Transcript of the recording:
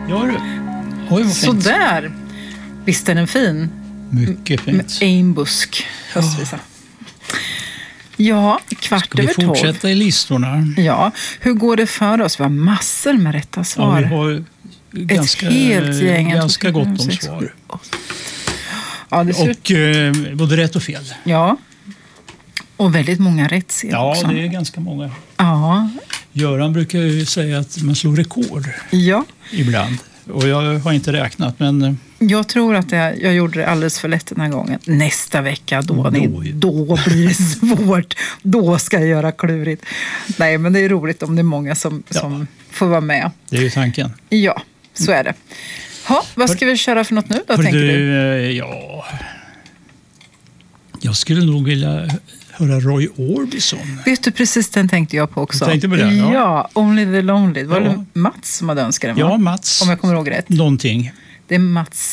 Ja du. Oj, vad fint. Sådär. Visst är den fin? Mycket fint. Med Einbusk höstvisa. Ja, 12:15. Ska vi fortsätta i listorna? Ja, hur går det för oss? Vi har massor med rätta svar. Ja, vi har ganska gott om svar. Ja, det och både rätt och fel. Ja, och väldigt många rätt ser jag också. Ja, det är ganska många. Ja. Göran brukar ju säga att man slår rekord ibland. Och jag har inte räknat, men... Jag tror att jag gjorde det alldeles för lätt den här gången. Nästa vecka, då blir det svårt. Då ska jag göra klurigt. Nej, men det är roligt om det är många som får vara med. Det är ju tanken. Ja, så är det. Vad ska vi köra för något nu då, tänker du? Ja... Jag skulle nog vilja höra Roy Orbison. Vet du, precis den tänkte jag på också. Du tänkte på den, ja. Only the Lonely. Var det Mats som hade önskat den, va? Ja, Mats. Om jag kommer ihåg rätt. Någonting. Det är Mats